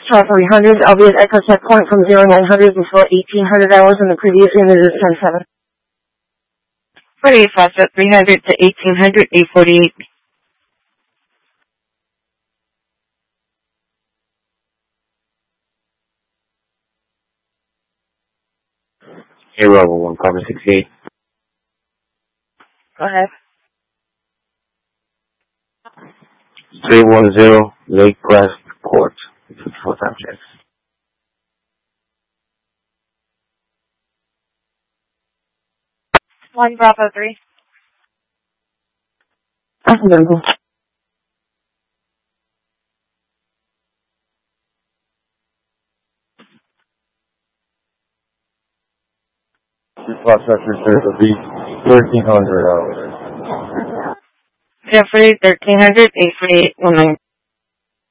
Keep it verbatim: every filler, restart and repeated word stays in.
Foxtrot three hundred, I'll be at Echo Checkpoint from zero nine hundred before eighteen hundred hours and the previous unit is ten seven. forty-eight Foxtrot three hundred to eighteen hundred, eight forty-eight. Hey, Rebel one, cover sixty-eight. Go ahead. three one zero Lake West Port. Full time checks. One Bravo three. Accidental. Foxtrot reserve will be thirteen hundred hours. Jeffrey, thirteen hundred, eight forty-eight, one nine.